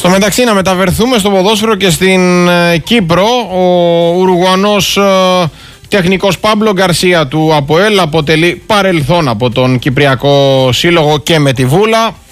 Στο μεταξύ, να μεταφερθούμε στο ποδόσφαιρο και στην Κύπρο. Ο Ουρουγουανός τεχνικός Πάμπλο Γκαρσία του ΑΠΟΕΛ αποτελεί παρελθόν από τον Κυπριακό Σύλλογο και με τη Βούλα.